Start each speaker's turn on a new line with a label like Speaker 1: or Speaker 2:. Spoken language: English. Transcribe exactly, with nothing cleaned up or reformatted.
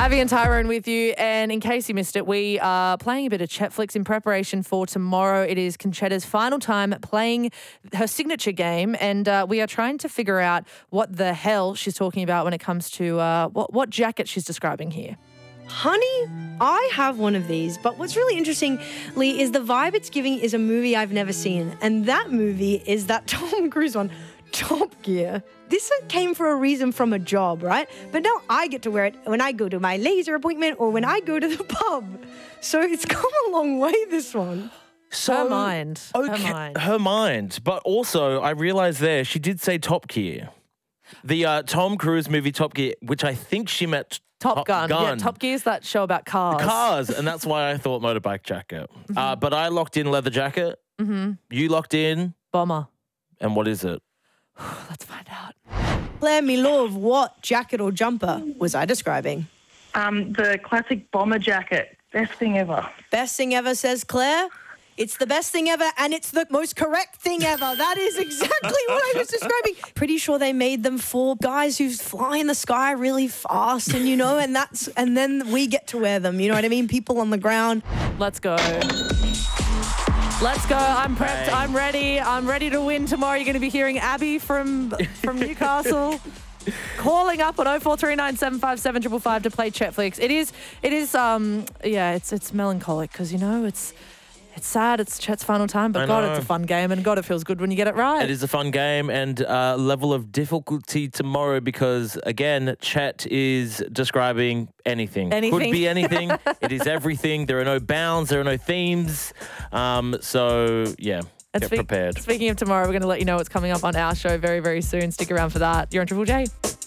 Speaker 1: Abby and Tyrone with you. And in case you missed it, we are playing a bit of Chetflix in preparation for tomorrow. It is Conchetta's final time playing her signature game. And uh, we are trying to figure out what the hell she's talking about when it comes to uh, what, what jacket she's describing here.
Speaker 2: Honey, I have one of these, but what's really interesting, Lee, is the vibe it's giving is a movie I've never seen. And that movie is that Tom Cruise one, Top Gear. This came for a reason from a job, right? But now I get to wear it when I go to my laser appointment or when I go to the pub. So it's come a long way, this one.
Speaker 1: So, her mind.
Speaker 3: Okay,
Speaker 1: her mind.
Speaker 3: Her mind. But also, I realised there, she did say Top Gear. The uh, Tom Cruise movie Top Gear, which I think she meant
Speaker 1: Top,
Speaker 3: Top
Speaker 1: Gun.
Speaker 3: Gun.
Speaker 1: Yeah, Top Gear's that show about cars.
Speaker 3: Cars, and that's why I thought motorbike jacket. Mm-hmm. Uh, but I locked in leather jacket.
Speaker 1: Mm-hmm.
Speaker 3: You locked in?
Speaker 1: Bomber.
Speaker 3: And what is it?
Speaker 1: Let's find out.
Speaker 2: Claire, me love, what jacket or jumper was I describing?
Speaker 4: Um, the classic bomber jacket. Best thing ever.
Speaker 2: Best thing ever, says Claire. It's the best thing ever, and it's the most correct thing ever. That is exactly what I was describing. Pretty sure they made them for guys who fly in the sky really fast, and you know, and that's and then we get to wear them. You know what I mean? People on the ground.
Speaker 1: Let's go. Let's go. I'm prepped.
Speaker 3: Bang.
Speaker 1: I'm ready. I'm ready to win tomorrow. You're going to be hearing Abby from from Newcastle calling up on oh four three nine, seven five seven, five five five to play Chetflix. It is. It is. Um. Yeah. It's. It's melancholic because you know it's. It's sad. It's Chet's final time, but
Speaker 3: I
Speaker 1: God,
Speaker 3: know.
Speaker 1: it's a fun game, and God, it feels good when you get it right.
Speaker 3: It is a fun game and uh, level of difficulty tomorrow because, again, Chet is describing anything.
Speaker 1: Anything.
Speaker 3: Could be anything. It is everything. There are no bounds. There are no themes. Um, so, yeah,
Speaker 1: And
Speaker 3: get
Speaker 1: speak-
Speaker 3: prepared.
Speaker 1: Speaking of tomorrow, we're going to let you know what's coming up on our show very, very soon. Stick around for that. You're on Triple J.